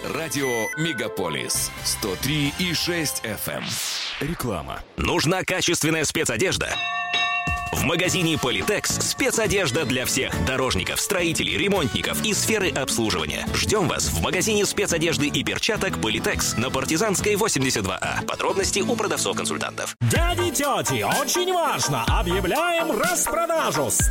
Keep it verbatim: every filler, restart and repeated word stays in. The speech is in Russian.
Радио Мегаполис сто три и шесть эф эм. Реклама. Нужна качественная спецодежда? В магазине Политекс спецодежда для всех дорожников, строителей, ремонтников и сферы обслуживания. Ждем вас в магазине спецодежды и перчаток Политекс на Партизанской восемьдесят два А. Подробности у продавцов-консультантов. Дяди и тети, очень важно! Объявляем распродажу!